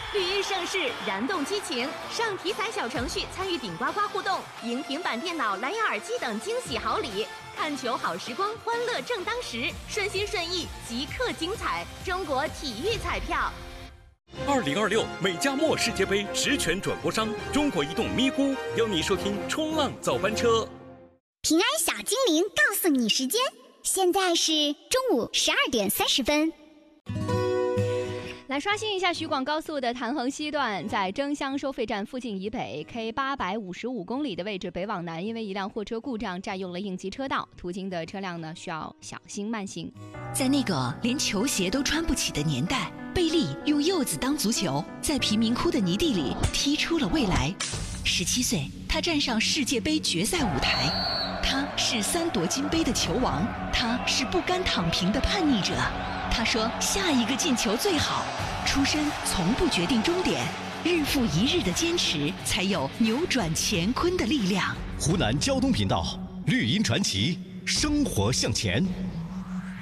绿茵盛世，燃动激情，上体彩小程序参与顶呱呱互动，赢平板电脑、蓝牙耳机等惊喜好礼。看球好时光，欢乐正当时，顺心顺意，即刻精彩。中国体育彩票。 2026美加墨世界杯实权转播商中国移动咪咕邀你收听冲浪早班车。 平安小精灵告诉你时间，现在是中午12点30分。 来刷新一下徐广高速的谭衡西段，在争乡收费站附近以北 K 855公里的位置北往南，因为一辆货车故障占用了应急车道，途经的车辆呢需要小心慢行。 在那个连球鞋都穿不起的年代，贝利用柚子当足球，在贫民窟的泥地里踢出了未来。17岁，他站上世界杯决赛舞台，他是3夺金杯的球王，他是不甘躺平的叛逆者。他说下一个进球最好，出身从不决定终点，日复一日的坚持才有扭转乾坤的力量。 湖南交通频道绿茵传奇，生活向前。